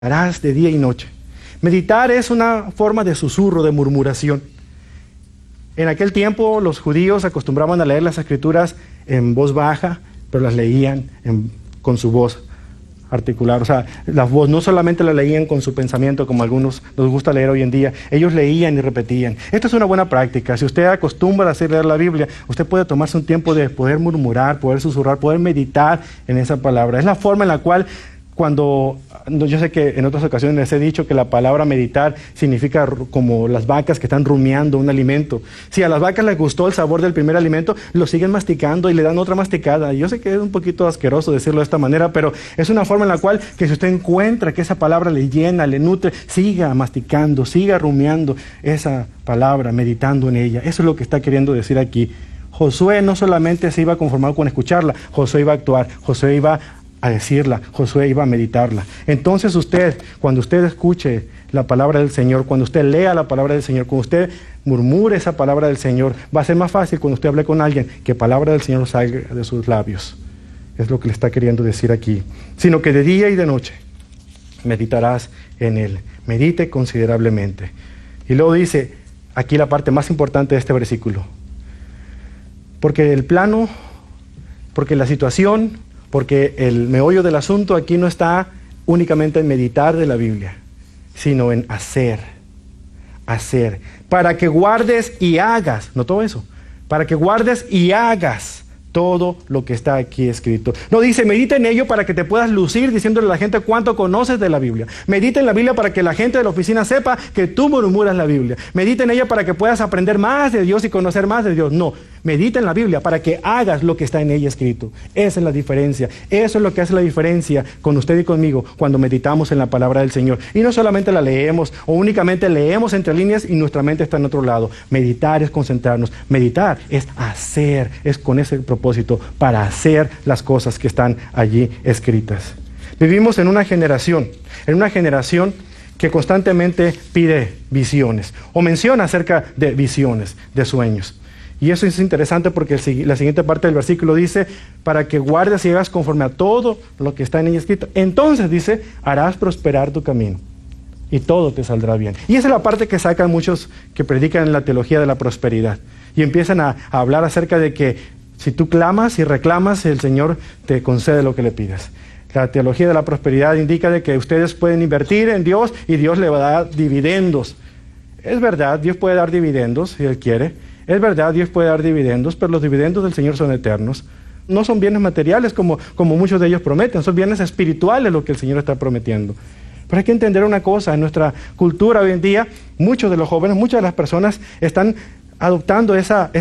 Harás de día y noche. Meditar es una forma de susurro, de murmuración. En aquel tiempo los judíos acostumbraban a leer las escrituras en voz baja, pero las leían con su voz articular. O sea, la voz no solamente la leían con su pensamiento, como a algunos nos gusta leer hoy en día. Ellos leían y repetían. Esto es una buena práctica. Si usted acostumbra a hacer leer la Biblia, usted puede tomarse un tiempo de poder murmurar, poder susurrar, poder meditar en esa palabra. Es la forma en la cual yo sé que en otras ocasiones les he dicho que la palabra meditar significa como las vacas que están rumiando un alimento. Si a las vacas les gustó el sabor del primer alimento, lo siguen masticando y le dan otra masticada. Yo sé que es un poquito asqueroso decirlo de esta manera, pero es una forma en la cual que si usted encuentra que esa palabra le llena, le nutre, siga masticando, siga rumiando esa palabra, meditando en ella. Eso es lo que está queriendo decir aquí. Josué no solamente se iba a conformar con escucharla, Josué iba a actuar, Josué iba a decirla, Josué iba a meditarla. Entonces cuando usted escuche la palabra del Señor, cuando usted lea la palabra del Señor, cuando usted murmure esa palabra del Señor, va a ser más fácil cuando usted hable con alguien que palabra del Señor salga de sus labios. Es lo que le está queriendo decir aquí. Sino que de día y de noche meditarás en él. Medite considerablemente. Y luego dice, aquí la parte más importante de este versículo. Porque la situación, porque el meollo del asunto aquí no está únicamente en meditar de la Biblia, sino en hacer, para que guardes y hagas, no todo eso, para que guardes y hagas todo lo que está aquí escrito. No dice, medita en ello para que te puedas lucir diciéndole a la gente cuánto conoces de la Biblia. Medita en la Biblia para que la gente de la oficina sepa que tú murmuras la Biblia. Medita en ella para que puedas aprender más de Dios y conocer más de Dios. No, medita en la Biblia para que hagas lo que está en ella escrito. Esa es la diferencia. Eso es lo que hace la diferencia con usted y conmigo cuando meditamos en la palabra del Señor. Y no solamente la leemos o únicamente leemos entre líneas y nuestra mente está en otro lado. Meditar es concentrarnos. Meditar es hacer, es con ese propósito, para hacer las cosas que están allí escritas. Vivimos en una generación que constantemente pide visiones o menciona acerca de visiones, de sueños. Y eso es interesante porque la siguiente parte del versículo dice, para que guardes y hagas conforme a todo lo que está en ella escrito. Entonces dice, harás prosperar tu camino y todo te saldrá bien. Y esa es la parte que sacan muchos que predican en la teología de la prosperidad. Y empiezan a hablar acerca de que si tú clamas y reclamas, el Señor te concede lo que le pidas. La teología de la prosperidad indica de que ustedes pueden invertir en Dios y Dios le va a dar dividendos. Es verdad, Dios puede dar dividendos si Él quiere. Es verdad, Dios puede dar dividendos, pero los dividendos del Señor son eternos. No son bienes materiales como muchos de ellos prometen, son bienes espirituales lo que el Señor está prometiendo. Pero hay que entender una cosa, en nuestra cultura hoy en día, muchos de los jóvenes, muchas de las personas están adoptando esa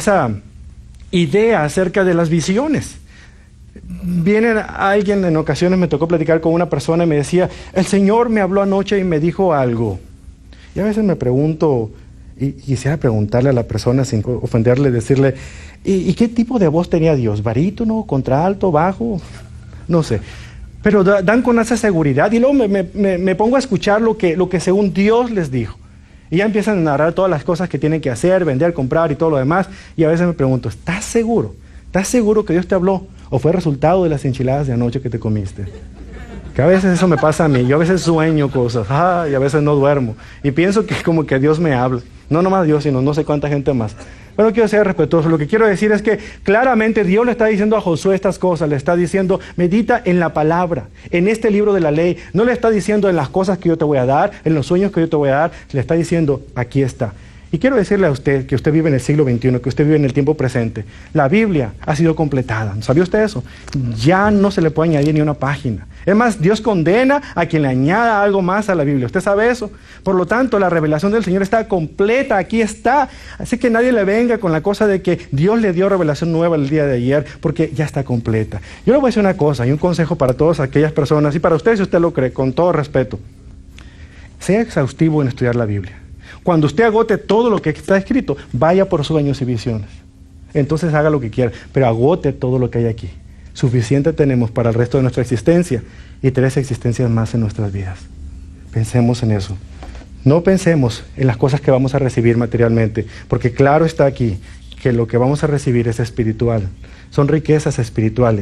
idea acerca de las visiones. Viene alguien, en ocasiones me tocó platicar con una persona y me decía, el Señor me habló anoche y me dijo algo. Y a veces me pregunto, y quisiera preguntarle a la persona sin ofenderle, decirle, ¿y qué tipo de voz tenía Dios? ¿Barítono, contralto, bajo? No sé. Pero dan con esa seguridad y luego me pongo a escuchar lo que según Dios les dijo. Y ya empiezan a narrar todas las cosas que tienen que hacer, vender, comprar y todo lo demás. Y a veces me pregunto, ¿estás seguro? ¿Estás seguro que Dios te habló? ¿O fue resultado de las enchiladas de anoche que te comiste? Que a veces eso me pasa a mí. Yo a veces sueño cosas, y a veces no duermo. Y pienso que como que Dios me habla. No nomás Dios, sino no sé cuánta gente más. Pero quiero ser respetuoso. Lo que quiero decir es que claramente Dios le está diciendo a Josué estas cosas. Le está diciendo, medita en la palabra, en este libro de la ley. No le está diciendo en las cosas que yo te voy a dar, en los sueños que yo te voy a dar. Le está diciendo, aquí está. Y quiero decirle a usted que usted vive en el siglo XXI, que usted vive en el tiempo presente. La Biblia ha sido completada. ¿Sabía usted eso? Ya no se le puede añadir ni una página. Es más, Dios condena a quien le añada algo más a la Biblia. ¿Usted sabe eso? Por lo tanto, la revelación del Señor está completa, aquí está. Así que nadie le venga con la cosa de que Dios le dio revelación nueva el día de ayer, porque ya está completa. Yo le voy a decir una cosa y un consejo para todas aquellas personas, y para usted si usted lo cree, con todo respeto. Sea exhaustivo en estudiar la Biblia. Cuando usted agote todo lo que está escrito, vaya por sueños y visiones. Entonces haga lo que quiera, pero agote todo lo que hay aquí. Suficiente tenemos para el resto de nuestra existencia y 3 existencias más en nuestras vidas. Pensemos en eso. No pensemos en las cosas que vamos a recibir materialmente, porque claro está aquí que lo que vamos a recibir es espiritual. Son riquezas espirituales.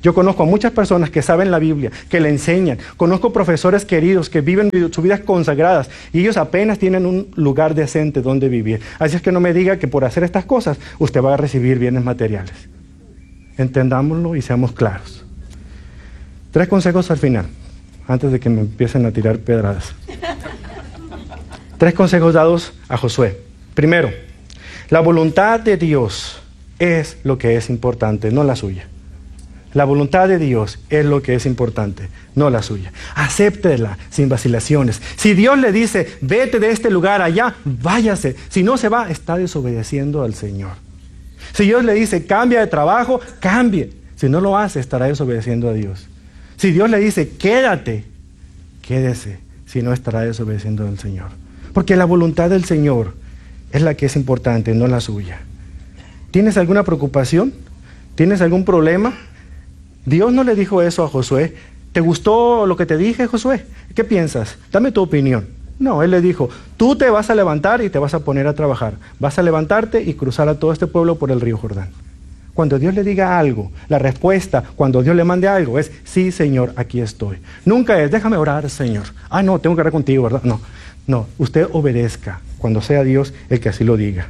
Yo conozco a muchas personas que saben la Biblia, que le enseñan. Conozco profesores queridos que viven sus vidas consagradas y ellos apenas tienen un lugar decente donde vivir. Así es que no me diga que por hacer estas cosas usted va a recibir bienes materiales. Entendámoslo y seamos claros. 3 consejos al final, antes de que me empiecen a tirar pedradas. 3 consejos dados a Josué. Primero, la voluntad de Dios es lo que es importante, no la suya. La voluntad de Dios es lo que es importante, no la suya. Acéptela sin vacilaciones. Si Dios le dice, vete de este lugar allá, váyase. Si no se va, está desobedeciendo al Señor. Si Dios le dice, cambia de trabajo, cambie. Si no lo hace, estará desobedeciendo a Dios. Si Dios le dice, quédate, quédese. Si no, estará desobedeciendo al Señor. Porque la voluntad del Señor es la que es importante, no la suya. ¿Tienes alguna preocupación? ¿Tienes algún problema? Dios no le dijo eso a Josué. ¿Te gustó lo que te dije, Josué? ¿Qué piensas? Dame tu opinión. No, Él le dijo, tú te vas a levantar y te vas a poner a trabajar. Vas a levantarte y cruzar a todo este pueblo por el río Jordán. Cuando Dios le diga algo, la respuesta, cuando Dios le mande algo, es, sí, Señor, aquí estoy. Nunca es, déjame orar, Señor. Ah, no, tengo que orar contigo, ¿verdad? No, usted obedezca cuando sea Dios el que así lo diga.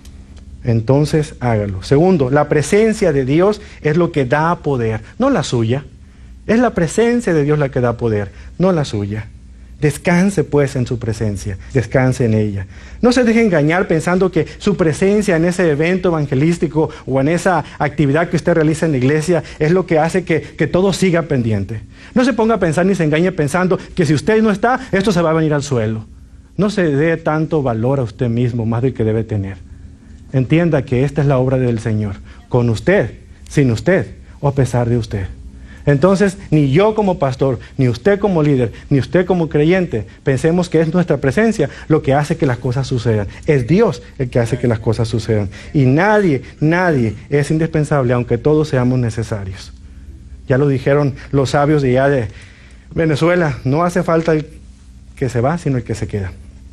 Entonces hágalo. Segundo, la presencia de Dios es lo que da poder, no la suya. Es la presencia de Dios la que da poder, no la suya. Descanse pues en su presencia, descanse en ella. No se deje engañar pensando que su presencia en ese evento evangelístico o en esa actividad que usted realiza en la iglesia es lo que hace que todo siga pendiente. No se ponga a pensar ni se engañe pensando que si usted no está, esto se va a venir al suelo. No se dé tanto valor a usted mismo, más del que debe tener. Entienda que esta es la obra del Señor, con usted, sin usted o a pesar de usted. Entonces, ni yo como pastor, ni usted como líder, ni usted como creyente, pensemos que es nuestra presencia lo que hace que las cosas sucedan. Es Dios el que hace que las cosas sucedan. Y nadie es indispensable, aunque todos seamos necesarios. Ya lo dijeron los sabios de allá de Venezuela, no hace falta el que se va, sino el que se queda.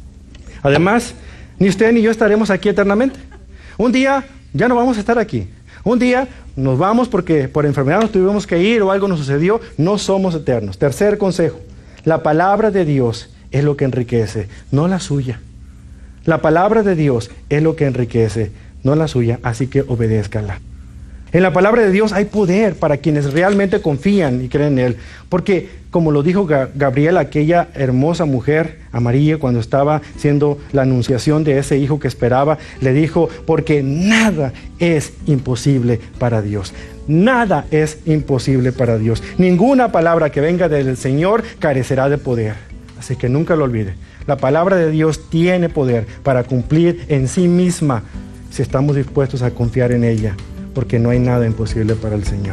Además, ni usted ni yo estaremos aquí eternamente. Un día ya no vamos a estar aquí. Un día nos vamos porque por enfermedad nos tuvimos que ir o algo nos sucedió. No somos eternos. Tercer consejo. La palabra de Dios es lo que enriquece, no la suya. La palabra de Dios es lo que enriquece, no la suya. Así que obedézcala. En la palabra de Dios hay poder para quienes realmente confían y creen en Él. Porque, como lo dijo Gabriela, aquella hermosa mujer amarilla cuando estaba haciendo la anunciación de ese hijo que esperaba, le dijo, porque nada es imposible para Dios. Nada es imposible para Dios. Ninguna palabra que venga del Señor carecerá de poder. Así que nunca lo olvide. La palabra de Dios tiene poder para cumplir en sí misma si estamos dispuestos a confiar en ella. Porque no hay nada imposible para el Señor.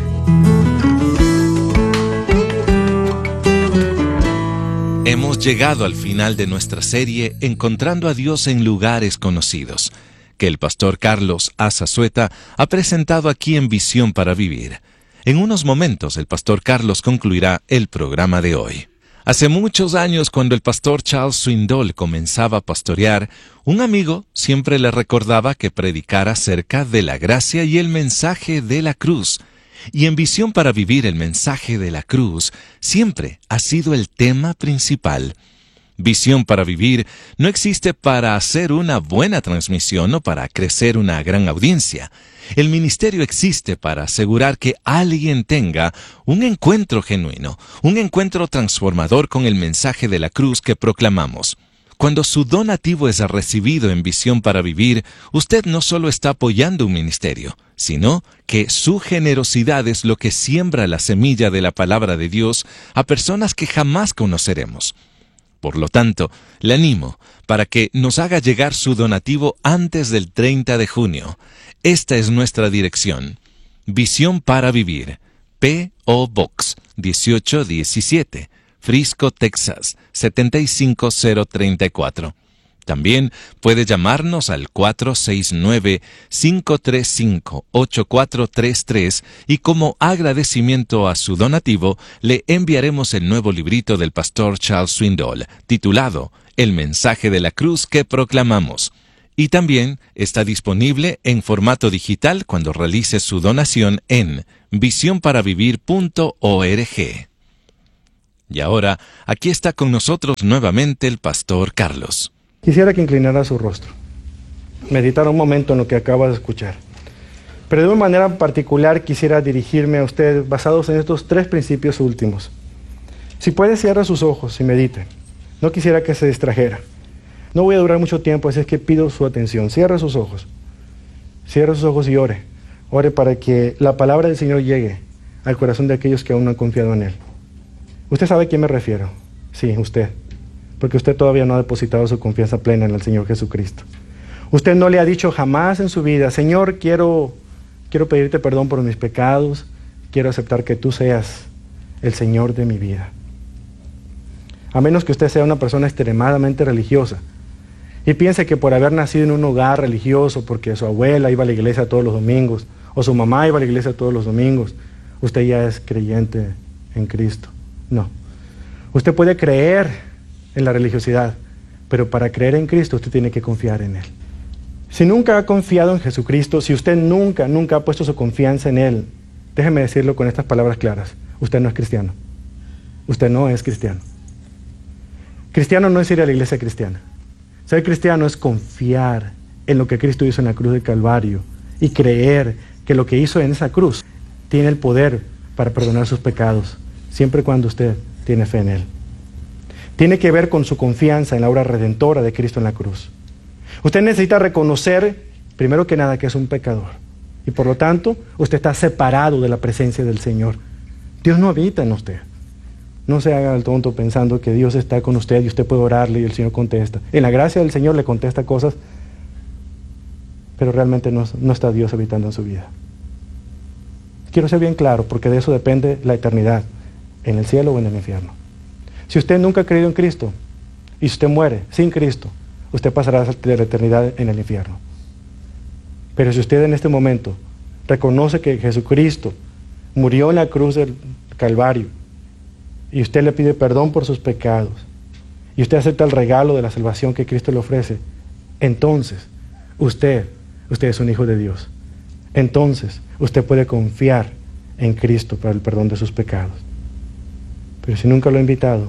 Hemos llegado al final de nuestra serie Encontrando a Dios en lugares conocidos, que el pastor Carlos Azazueta ha presentado aquí en Visión para Vivir. En unos momentos el pastor Carlos concluirá el programa de hoy. Hace muchos años, cuando el pastor Charles Swindoll comenzaba a pastorear, un amigo siempre le recordaba que predicara acerca de la gracia y el mensaje de la cruz. Y en Visión para Vivir, el mensaje de la cruz siempre ha sido el tema principal. Visión para Vivir no existe para hacer una buena transmisión o para crecer una gran audiencia. El ministerio existe para asegurar que alguien tenga un encuentro genuino, un encuentro transformador con el mensaje de la cruz que proclamamos. Cuando su donativo es recibido en Visión para Vivir, usted no solo está apoyando un ministerio, sino que su generosidad es lo que siembra la semilla de la palabra de Dios a personas que jamás conoceremos. Por lo tanto, le animo para que nos haga llegar su donativo antes del 30 de junio. Esta es nuestra dirección. Visión para Vivir. P.O. Box 1817, Frisco, Texas 75034. También puede llamarnos al 469-535-8433 y como agradecimiento a su donativo, le enviaremos el nuevo librito del pastor Charles Swindoll, titulado El mensaje de la cruz que proclamamos. Y también está disponible en formato digital cuando realice su donación en visionparavivir.org. Y ahora, aquí está con nosotros nuevamente el pastor Carlos. Quisiera que inclinara su rostro, meditara un momento en lo que acaba de escuchar. Pero de una manera particular quisiera dirigirme a usted basados en estos 3 principios últimos. Si puede, cierre sus ojos y medite. No quisiera que se distrajera. No voy a durar mucho tiempo, así es que pido su atención. Cierre sus ojos. Cierre sus ojos y ore. Ore para que la palabra del Señor llegue al corazón de aquellos que aún no han confiado en Él. Usted sabe a quién me refiero. Sí, usted. Porque usted todavía no ha depositado su confianza plena en el Señor Jesucristo. Usted no le ha dicho jamás en su vida: Señor, quiero pedirte perdón por mis pecados. Quiero aceptar que tú seas el Señor de mi vida. A menos que usted sea una persona extremadamente religiosa y piense que por haber nacido en un hogar religioso, porque su abuela iba a la iglesia todos los domingos, o su mamá iba a la iglesia todos los domingos, usted ya es creyente en Cristo. No. Usted puede creer en la religiosidad, pero para creer en Cristo usted tiene que confiar en Él. Si nunca ha confiado en Jesucristo, si usted nunca ha puesto su confianza en Él, déjeme decirlo con estas palabras claras: usted no es cristiano. Usted no es cristiano. Cristiano no es ir a la iglesia cristiana. Ser cristiano es confiar en lo que Cristo hizo en la cruz del Calvario y creer que lo que hizo en esa cruz tiene el poder para perdonar sus pecados, siempre y cuando usted tiene fe en Él. Tiene que ver con su confianza en la obra redentora de Cristo en la cruz. Usted necesita reconocer, primero que nada, que es un pecador. Y por lo tanto, usted está separado de la presencia del Señor. Dios no habita en usted. No se haga el tonto pensando que Dios está con usted y usted puede orarle y el Señor contesta. En la gracia del Señor le contesta cosas, pero realmente no está Dios habitando en su vida. Quiero ser bien claro, porque de eso depende la eternidad, en el cielo o en el infierno. Si usted nunca ha creído en Cristo y si usted muere sin Cristo, usted pasará de la eternidad en el infierno. Pero si usted en este momento reconoce que Jesucristo murió en la cruz del Calvario y usted le pide perdón por sus pecados y usted acepta el regalo de la salvación que Cristo le ofrece, entonces usted es un hijo de Dios. Entonces usted puede confiar en Cristo para el perdón de sus pecados. Pero si nunca lo ha invitado,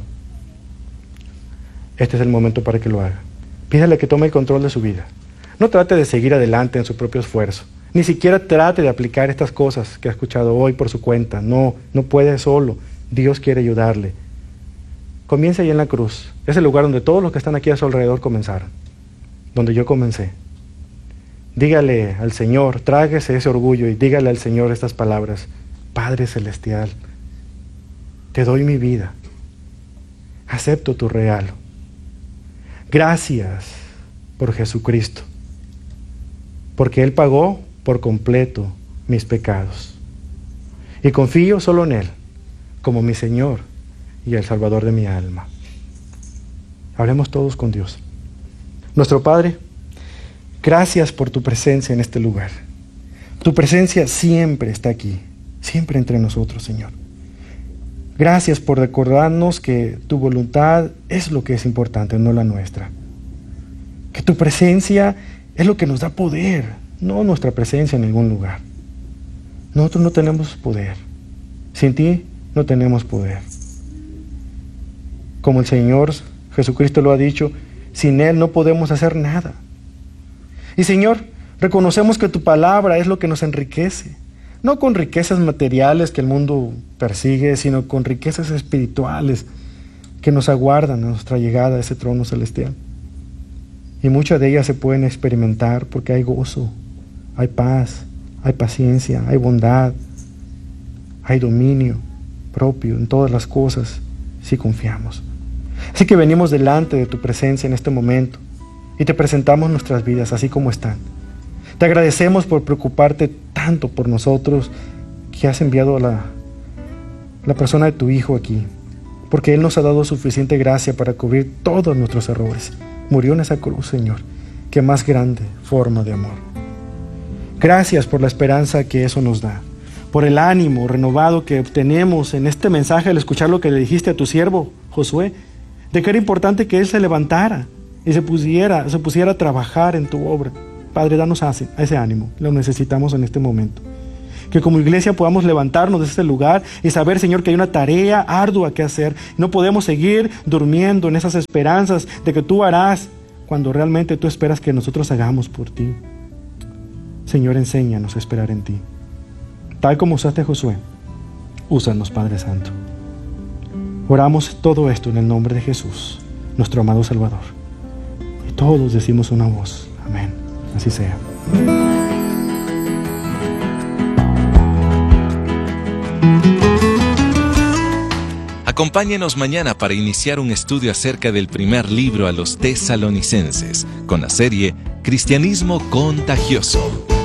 este es el momento para que lo haga. Pídale que tome el control de su vida. No trate de seguir adelante en su propio esfuerzo. Ni siquiera trate de aplicar estas cosas que ha escuchado hoy por su cuenta. No puede solo. Dios quiere ayudarle. Comience ahí en la cruz. Es el lugar donde todos los que están aquí a su alrededor comenzaron. Donde yo comencé. Dígale al Señor, tráguese ese orgullo y dígale al Señor estas palabras: Padre Celestial, te doy mi vida. Acepto tu regalo. Gracias por Jesucristo, porque Él pagó por completo mis pecados. Y confío solo en Él, como mi Señor y el Salvador de mi alma. Hablemos todos con Dios. Nuestro Padre, gracias por tu presencia en este lugar. Tu presencia siempre está aquí, siempre entre nosotros, Señor. Gracias por recordarnos que tu voluntad es lo que es importante, no la nuestra. Que tu presencia es lo que nos da poder, no nuestra presencia en ningún lugar. Nosotros no tenemos poder. Sin ti no tenemos poder. Como el Señor Jesucristo lo ha dicho, sin Él no podemos hacer nada. Y Señor, reconocemos que tu palabra es lo que nos enriquece. No con riquezas materiales que el mundo persigue, sino con riquezas espirituales que nos aguardan a nuestra llegada a ese trono celestial. Y muchas de ellas se pueden experimentar porque hay gozo, hay paz, hay paciencia, hay bondad, hay dominio propio en todas las cosas si confiamos. Así que venimos delante de tu presencia en este momento y te presentamos nuestras vidas así como están. Te agradecemos por preocuparte tanto por nosotros, que has enviado a la persona de tu Hijo aquí, porque Él nos ha dado suficiente gracia para cubrir todos nuestros errores. Murió en esa cruz, Señor. Qué más grande forma de amor. Gracias por la esperanza que eso nos da, por el ánimo renovado que obtenemos en este mensaje al escuchar lo que le dijiste a tu siervo, Josué, de que era importante que él se levantara y se pusiera a trabajar en tu obra. Padre, danos ese ánimo, lo necesitamos en este momento. Que como iglesia podamos levantarnos de este lugar y saber, Señor, que hay una tarea ardua que hacer. No podemos seguir durmiendo en esas esperanzas de que tú harás cuando realmente tú esperas que nosotros hagamos por ti. Señor, enséñanos a esperar en ti. Tal como usaste a Josué, úsanos, Padre Santo. Oramos todo esto en el nombre de Jesús, nuestro amado Salvador. Y todos decimos una voz. Amén. Así sea. Acompáñenos mañana para iniciar un estudio acerca del primer libro a los tesalonicenses, con la serie Cristianismo Contagioso.